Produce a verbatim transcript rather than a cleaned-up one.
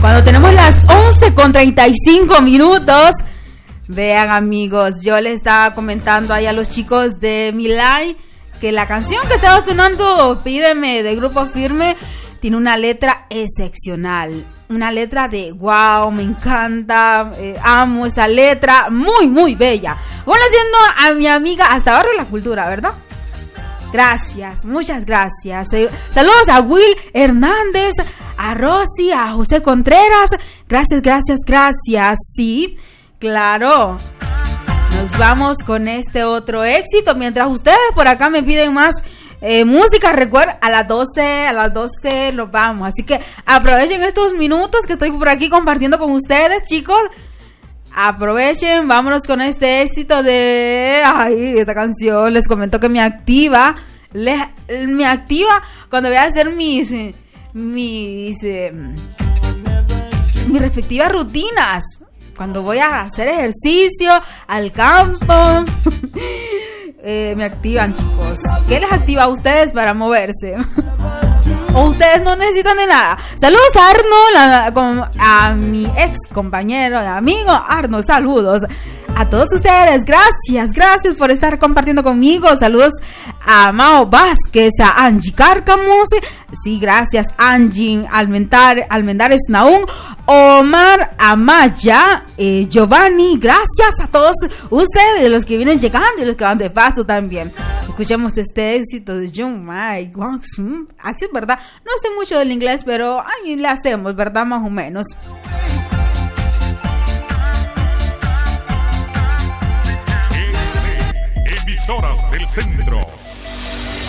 Cuando tenemos las once con treinta y cinco minutos. Vean, amigos, yo les estaba comentando ahí a los chicos de mi live que la canción que estaba sonando, Pídeme, de Grupo Firme, tiene una letra excepcional. Una letra de wow, me encanta, eh, amo esa letra, muy, muy bella. Conociendo a mi amiga hasta Barrio de la Cultura, ¿verdad? Gracias, muchas gracias. Eh, saludos a Will Hernández, a Rosy, a José Contreras. Gracias, gracias, gracias. Sí, claro. Nos vamos con este otro éxito. Mientras ustedes por acá me piden más eh, música, recuerden, a las doce, a las doce nos vamos. Así que aprovechen estos minutos que estoy por aquí compartiendo con ustedes, chicos. Aprovechen, vámonos con este éxito de... Ay, esta canción, les comento que me activa, les, me activa cuando voy a hacer mis... Mis... Eh, mis respectivas rutinas. Cuando voy a hacer ejercicio, al campo... eh, me activan, chicos. ¿Qué les activa a ustedes para moverse? ¿O ustedes no necesitan de nada? Saludos a Arnold, a, a mi ex compañero y amigo Arnold. Saludos a todos ustedes. Gracias, gracias por estar compartiendo conmigo. Saludos a Mao Vázquez, a Angie Cárcamos. Sí, gracias, Angie Almendar, Almendares Naún, Omar Amaya, eh, Giovanni. Gracias a todos ustedes, los que vienen llegando y los que van de paso también. Escuchemos este éxito de John Mike. Así es, ¿verdad? No sé mucho del inglés, pero ahí le hacemos, ¿verdad? Más o menos. Emisoras del Centro.